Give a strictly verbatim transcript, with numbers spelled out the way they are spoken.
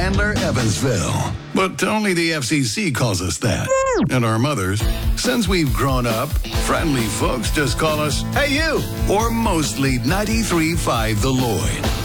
Chandler, Evansville. But only the F C C calls us that. And our mothers, since we've grown up, friendly folks just call us, "Hey you," or mostly ninety-three point five The Lloyd.